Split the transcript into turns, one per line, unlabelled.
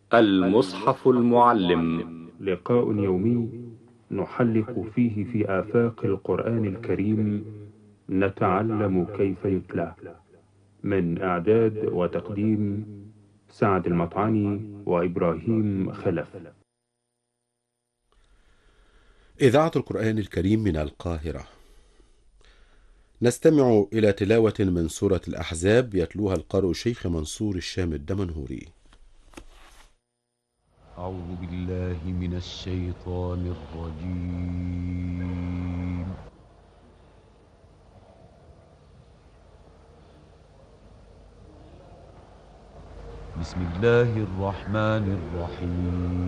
المصحف المعلم.
لقاء يومي نحلق فيه في آفاق القرآن الكريم، نتعلم كيف يتلى. من إعداد وتقديم سعد المطعني وإبراهيم خلف.
إذاعة القرآن الكريم من القاهرة. نستمع إلى تلاوة من سورة الأحزاب يتلوها القارئ الشيخ منصور الشام الدمنهوري.
أعوذ بالله من الشيطان الرجيم. بسم الله الرحمن الرحيم.